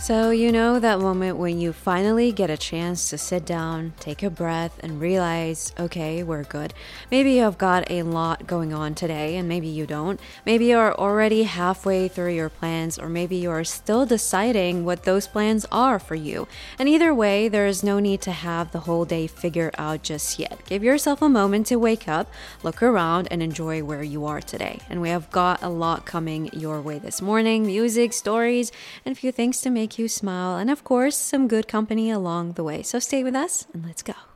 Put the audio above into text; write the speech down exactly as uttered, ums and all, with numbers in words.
So, you know that moment when you finally get a chance to sit down, take a breath, and realize, okay, we're good. Maybe you've got a lot going on today, and maybe you don't. Maybe you're already halfway through your plans, or maybe you're still deciding what those plans are for you. And either way, there's no need to have the whole day figured out just yet. Give yourself a moment to wake up, look around, and enjoy where you are today. And we have got a lot coming your way this morning: music, stories, and a few things to make you smile, and of course, some good company along the way. So stay with us and let's go.